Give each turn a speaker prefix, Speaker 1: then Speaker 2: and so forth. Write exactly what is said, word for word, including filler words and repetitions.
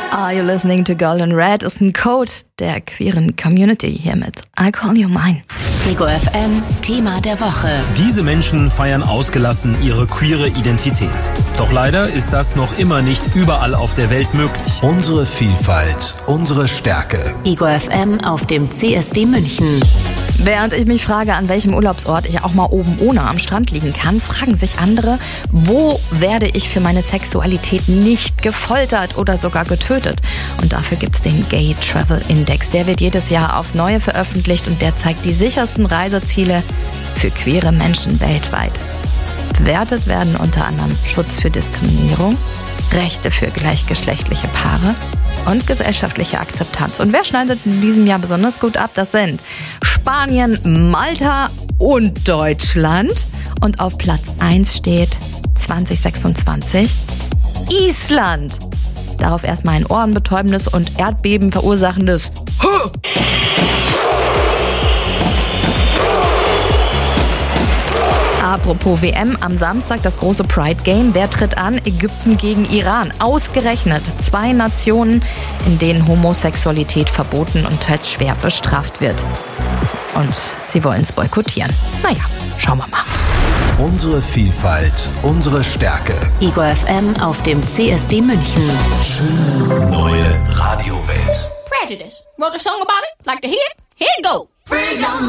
Speaker 1: Are You Listening to Golden Red ist ein Code der queeren Community hier mit I Call You Mine.
Speaker 2: Ego F M, Thema der Woche.
Speaker 3: Diese Menschen feiern ausgelassen ihre queere Identität. Doch leider ist das noch immer nicht überall auf der Welt möglich.
Speaker 4: Unsere Vielfalt, unsere Stärke.
Speaker 2: Ego F M auf dem C S D München.
Speaker 1: Während ich mich frage, an welchem Urlaubsort ich auch mal oben ohne am Strand liegen kann, fragen sich andere, wo werde ich für meine Sexualität nicht gefoltert oder sogar getötet? Und dafür gibt's den Gay Travel Index. Der wird jedes Jahr aufs Neue veröffentlicht und der zeigt die sichersten Reiseziele für queere Menschen weltweit. Bewertet werden unter anderem Schutz für Diskriminierung, Rechte für gleichgeschlechtliche Paare und gesellschaftliche Akzeptanz. Und wer schneidet in diesem Jahr besonders gut ab? Das sind Spanien, Malta und Deutschland. Und auf Platz eins steht zwanzig sechsundzwanzig Island. Darauf erstmal ein ohrenbetäubendes und Erdbeben verursachendes Huh! Apropos W M, am Samstag das große Pride Game. Wer tritt an? Ägypten gegen Iran. Ausgerechnet zwei Nationen, in denen Homosexualität verboten und teils schwer bestraft wird. Und sie wollen es boykottieren. Naja, schauen wir mal.
Speaker 4: Unsere Vielfalt, unsere Stärke.
Speaker 2: Ego F M auf dem C S D München.
Speaker 4: Schöne neue Radiowelt.
Speaker 5: Prejudice. Wrote a song about it? Like to hear it? Here it go.